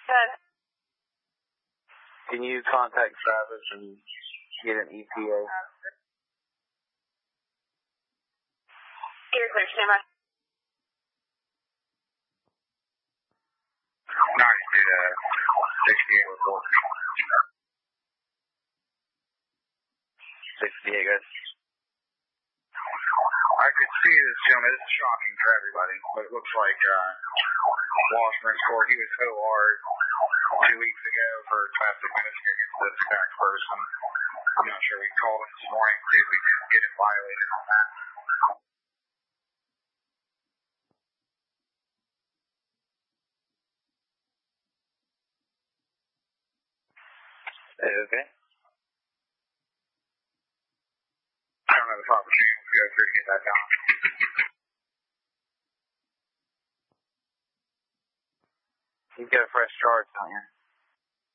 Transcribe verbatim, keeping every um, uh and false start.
Good. Can you contact Travis and get an E T A? You're clear, stand by. ninety-two, uh, sixty-eight report. sixty-eight, guys. I could see this gentleman. This is shocking for everybody, but it looks like uh, Washburn's scored. He was O R two weeks ago for traffic ministry against this exact person. I'm not sure. We called him this morning to see if we could get him violated on that. Okay. I don't have the proper channel to go through to get that done. You've got a fresh charge, don't you?